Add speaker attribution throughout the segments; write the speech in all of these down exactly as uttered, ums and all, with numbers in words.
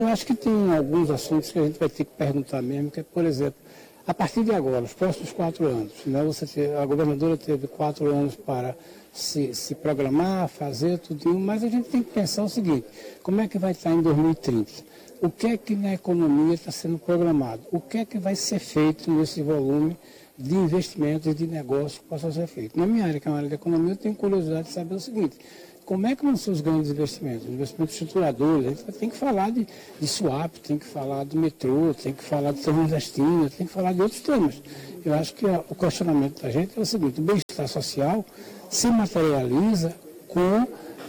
Speaker 1: Eu acho que tem alguns assuntos que a gente vai ter que perguntar mesmo, que é, por exemplo, a partir de agora, os próximos quatro anos, né, você teve, a governadora teve quatro anos para se, se programar, fazer tudo, mas a gente tem que pensar o seguinte, como é que vai estar em dois mil e trinta? O que é que na economia está sendo programado? O que é que vai ser feito nesse volume de investimentos e de negócios que possa ser feito? Na minha área, que é uma área de economia, eu tenho curiosidade de saber o seguinte, como é que vão ser os grandes investimentos? Investimentos estruturadores, a gente tem que falar de, de swap, tem que falar do metrô, tem que falar de transvestina, tem que falar de outros temas. Eu acho que a, o questionamento da gente é o seguinte, o bem-estar social se materializa com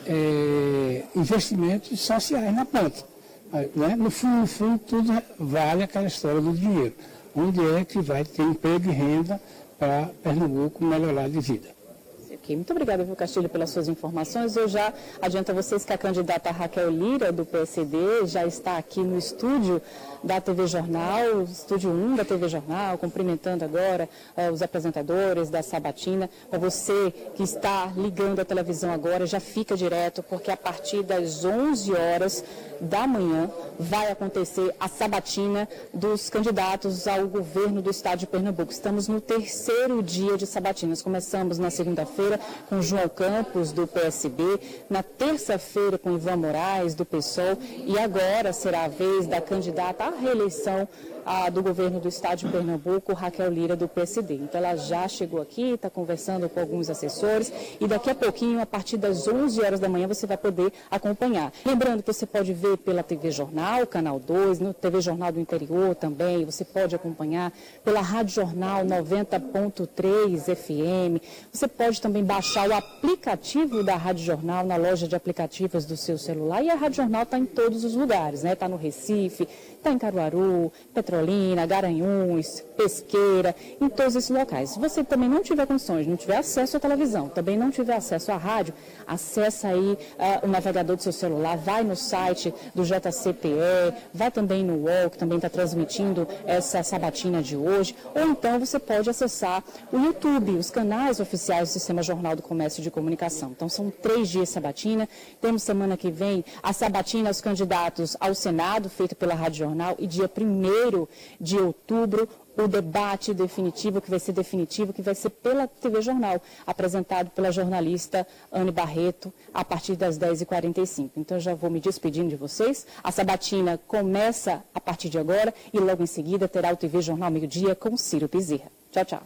Speaker 1: é, investimentos sociais na ponta. Né? No fundo, no fundo, tudo vale aquela história do dinheiro. Onde é que vai ter emprego e renda para Pernambuco melhorar de vida?
Speaker 2: Okay, muito obrigada, viu, Castilho, pelas suas informações. Eu já adianto a vocês que a candidata Raquel Lira, do P S D, já está aqui no estúdio da T V Jornal, estúdio um da T V Jornal, cumprimentando agora uh, os apresentadores da sabatina. Para você que está ligando a televisão agora, já fica direto, porque a partir das onze horas da manhã vai acontecer a sabatina dos candidatos ao governo do estado de Pernambuco. Estamos no terceiro dia de sabatinas. Começamos na segunda-feira com João Campos, do P S B, na terça-feira com Ivan Moraes, do PSOL, e agora será a vez da candidata à reeleição a, do governo do estado de Pernambuco, Raquel Lira, do P S D. Então ela já chegou aqui, está conversando com alguns assessores e daqui a pouquinho, a partir das onze horas da manhã, você vai poder acompanhar. Lembrando que você pode ver pela T V Jornal, Canal dois, no T V Jornal do Interior também, você pode acompanhar pela Rádio Jornal noventa ponto três F M, você pode também baixar o aplicativo da Rádio Jornal na loja de aplicativos do seu celular, e a Rádio Jornal está em todos os lugares, né? Está no Recife, está em Caruaru, Petrolina, Garanhuns, Pesqueira, em todos esses locais. Se você também não tiver condições, não tiver acesso à televisão, também não tiver acesso à rádio, acessa aí uh, o navegador do seu celular, vai no site do J C P E, vai também no U O L, que também está transmitindo essa sabatina de hoje, ou então você pode acessar o YouTube, os canais oficiais do Sistema Jornal do Comércio e de Comunicação. Então são três dias de sabatina, temos semana que vem a sabatina aos candidatos ao Senado, feito pela Rádio Jornal, e dia primeiro de outubro, o debate definitivo, que vai ser definitivo, que vai ser pela T V Jornal, apresentado pela jornalista Anne Barreto, a partir das dez e quarenta e cinco. Então, eu já vou me despedindo de vocês. A sabatina começa a partir de agora e logo em seguida terá o T V Jornal Meio-Dia com Ciro Bezerra. Tchau, tchau.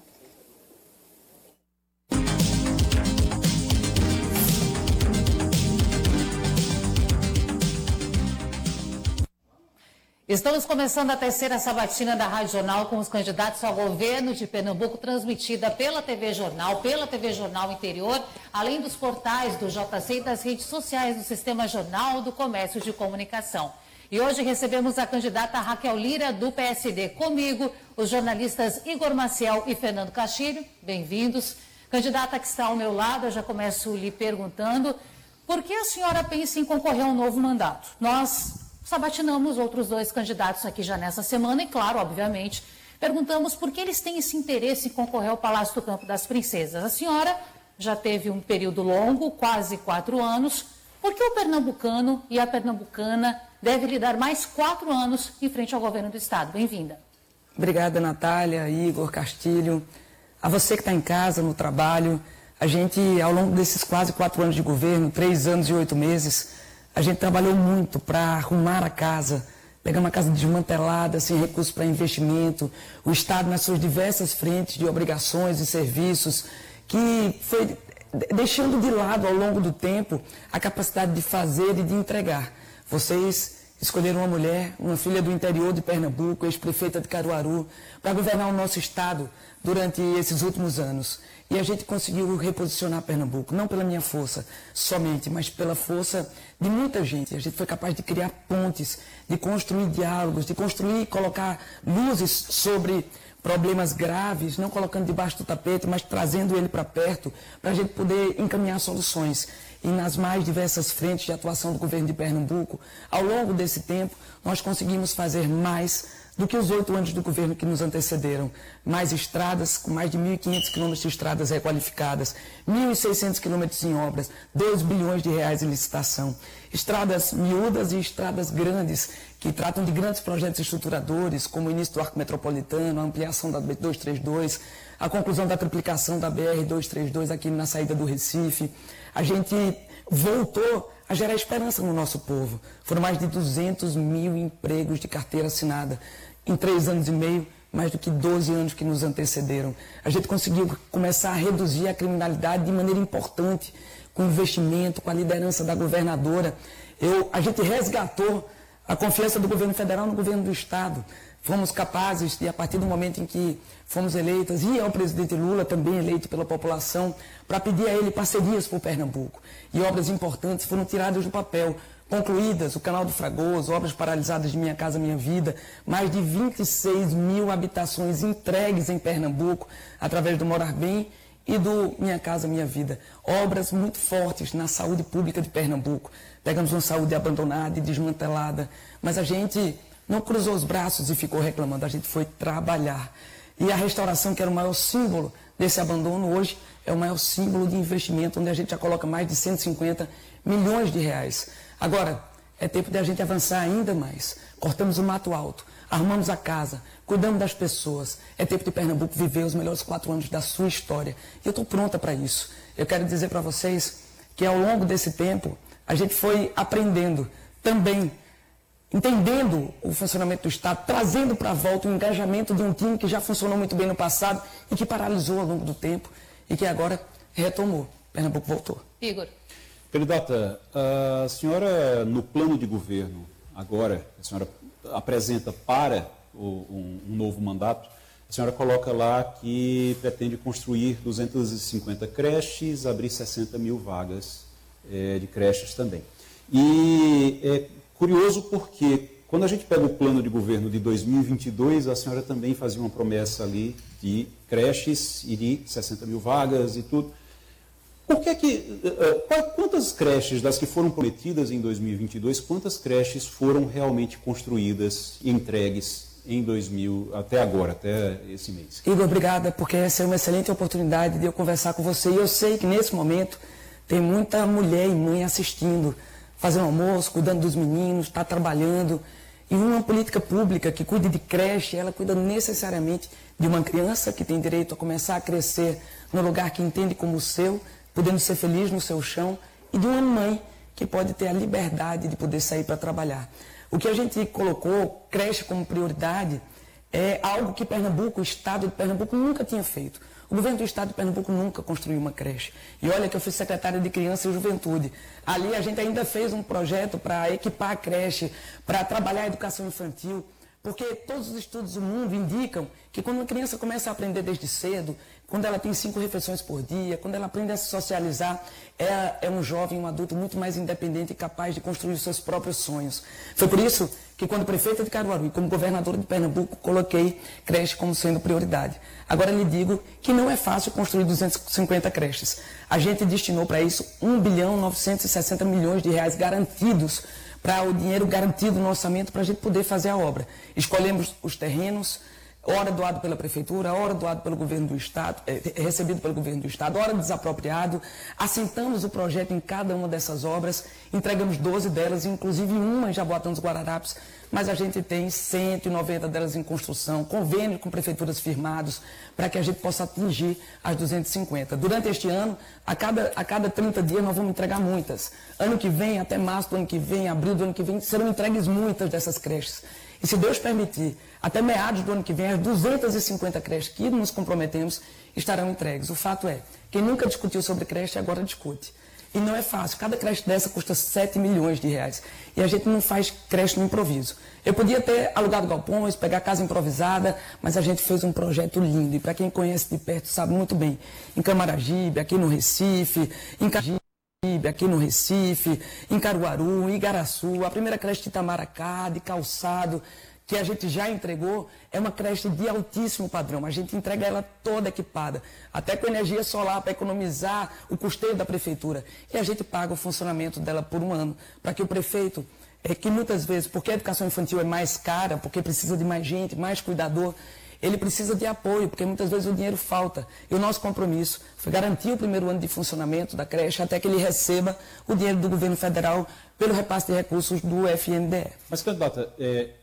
Speaker 3: Estamos começando a terceira sabatina da Rádio Jornal com os candidatos ao governo de Pernambuco, transmitida pela T V Jornal, pela T V Jornal Interior, além dos portais do J C e das redes sociais do Sistema Jornal do Comércio de Comunicação. E hoje recebemos a candidata Raquel Lira, do P S D. Comigo, os jornalistas Igor Maciel e Fernando Castilho. Bem-vindos. Candidata que está ao meu lado, eu já começo lhe perguntando, por que a senhora pensa em concorrer a um novo mandato? Nós sabatinamos outros dois candidatos aqui já nessa semana e, claro, obviamente, perguntamos por que eles têm esse interesse em concorrer ao Palácio do Campo das Princesas. A senhora já teve um período longo, quase quatro anos. Por que o pernambucano e a pernambucana devem lhe dar mais quatro anos em frente ao governo do Estado? Bem-vinda.
Speaker 4: Obrigada, Natália, Igor, Castilho. A você que está em casa, no trabalho, a gente, ao longo desses quase quatro anos de governo, três anos e oito meses, a gente trabalhou muito para arrumar a casa, pegar uma casa desmantelada, sem recursos para investimento, o Estado nas suas diversas frentes de obrigações e serviços, que foi deixando de lado ao longo do tempo a capacidade de fazer e de entregar. Vocês escolheram uma mulher, uma filha do interior de Pernambuco, ex-prefeita de Caruaru, para governar o nosso Estado durante esses últimos anos. E a gente conseguiu reposicionar Pernambuco, não pela minha força somente, mas pela força de muita gente. A gente foi capaz de criar pontes, de construir diálogos, de construir e colocar luzes sobre problemas graves, não colocando debaixo do tapete, mas trazendo ele para perto, para a gente poder encaminhar soluções. E nas mais diversas frentes de atuação do governo de Pernambuco, ao longo desse tempo, nós conseguimos fazer mais do que os oito anos do governo que nos antecederam. Mais estradas, com mais de mil e quinhentos quilômetros de estradas requalificadas, mil e seiscentos quilômetros em obras, dois bilhões de reais em licitação. Estradas miúdas e estradas grandes, que tratam de grandes projetos estruturadores, como o início do Arco Metropolitano, a ampliação da B duzentos e trinta e dois, a conclusão da triplicação da B R duzentos e trinta e dois aqui na saída do Recife. A gente voltou a gerar esperança no nosso povo. Foram mais de duzentos mil empregos de carteira assinada em três anos e meio, mais do que doze anos que nos antecederam. A gente conseguiu começar a reduzir a criminalidade de maneira importante, com investimento, com a liderança da governadora. Eu, a gente resgatou a confiança do governo federal no governo do Estado. Fomos capazes de, a partir do momento em que fomos eleitas, e ao presidente Lula, também eleito pela população, para pedir a ele parcerias por Pernambuco. E obras importantes foram tiradas do papel, concluídas, o Canal do Fragoso, obras paralisadas de Minha Casa Minha Vida, mais de vinte e seis mil habitações entregues em Pernambuco, através do Morar Bem e do Minha Casa Minha Vida. Obras muito fortes na saúde pública de Pernambuco. Pegamos uma saúde abandonada e desmantelada, mas a gente não cruzou os braços e ficou reclamando, a gente foi trabalhar. E a restauração, que era o maior símbolo desse abandono, hoje é o maior símbolo de investimento, onde a gente já coloca mais de cento e cinquenta milhões de reais. Agora, é tempo de a gente avançar ainda mais. Cortamos o mato alto, arrumamos a casa, cuidamos das pessoas. É tempo de Pernambuco viver os melhores quatro anos da sua história. E eu estou pronta para isso. Eu quero dizer para vocês que ao longo desse tempo, a gente foi aprendendo também, entendendo o funcionamento do Estado, trazendo para a volta o engajamento de um time que já funcionou muito bem no passado e que paralisou ao longo do tempo e que agora retomou. Pernambuco voltou.
Speaker 3: Igor.
Speaker 5: Candidata, a senhora, no plano de governo, agora, a senhora apresenta para o, um, um novo mandato, a senhora coloca lá que pretende construir duzentas e cinquenta creches, abrir sessenta mil vagas é, de creches também. E é curioso porque, quando a gente pega o plano de governo de dois mil e vinte e dois, a senhora também fazia uma promessa ali de creches e de sessenta mil vagas e tudo. Por que que, quantas creches das que foram prometidas em dois mil e vinte e dois, quantas creches foram realmente construídas e entregues em dois mil, até agora, até esse mês?
Speaker 4: Igor, obrigada, porque essa é uma excelente oportunidade de eu conversar com você. E eu sei que nesse momento tem muita mulher e mãe assistindo, fazendo almoço, cuidando dos meninos, está trabalhando. E uma política pública que cuide de creche, ela cuida necessariamente de uma criança que tem direito a começar a crescer no lugar que entende como o seu, podendo ser feliz no seu chão, e de uma mãe que pode ter a liberdade de poder sair para trabalhar. O que a gente colocou, creche como prioridade, é algo que Pernambuco, o Estado de Pernambuco, nunca tinha feito. O governo do Estado de Pernambuco nunca construiu uma creche. E olha que eu fui secretária de Criança e Juventude. Ali a gente ainda fez um projeto para equipar a creche, para trabalhar a educação infantil, porque todos os estudos do mundo indicam que quando uma criança começa a aprender desde cedo, quando ela tem cinco refeições por dia, quando ela aprende a se socializar, é, é um jovem, um adulto muito mais independente e capaz de construir os seus próprios sonhos. Foi por isso que, quando prefeita de Caruaru e como governadora de Pernambuco, coloquei creche como sendo prioridade. Agora lhe digo que não é fácil construir duzentas e cinquenta creches. A gente destinou para isso um bilhão novecentos e sessenta milhões de reais garantidos, para o dinheiro garantido no orçamento para a gente poder fazer a obra. Escolhemos os terrenos, hora doado pela Prefeitura, hora doado pelo Governo do Estado, é, recebido pelo Governo do Estado, hora desapropriado, assentamos o projeto em cada uma dessas obras, entregamos doze delas, inclusive uma em Jaboatão dos Guararapes, mas a gente tem cento e noventa delas em construção, convênios com prefeituras firmados, para que a gente possa atingir as duzentas e cinquenta. Durante este ano, a cada, a cada trinta dias nós vamos entregar muitas. Ano que vem, até março do ano que vem, abril do ano que vem, serão entregues muitas dessas creches. E se Deus permitir, até meados do ano que vem, as duzentas e cinquenta creches que nos comprometemos estarão entregues. O fato é, quem nunca discutiu sobre creche agora discute. E não é fácil. Cada creche dessa custa sete milhões de reais. E a gente não faz creche no improviso. Eu podia ter alugado galpões, pegar casa improvisada, mas a gente fez um projeto lindo. E para quem conhece de perto sabe muito bem. Em Camaragibe, aqui no Recife, em Cajibe, aqui no Recife, em Caruaru, em Igaraçu, a primeira creche de Itamaracá, de calçado, que a gente já entregou, é uma creche de altíssimo padrão. A gente entrega ela toda equipada, até com energia solar para economizar o custeio da prefeitura. E a gente paga o funcionamento dela por um ano, para que o prefeito, é, que muitas vezes, porque a educação infantil é mais cara, porque precisa de mais gente, mais cuidador, ele precisa de apoio, porque muitas vezes o dinheiro falta. E o nosso compromisso foi garantir o primeiro ano de funcionamento da creche até que ele receba o dinheiro do governo federal pelo repasse de recursos do F N D E.
Speaker 5: Mas, candidata, é,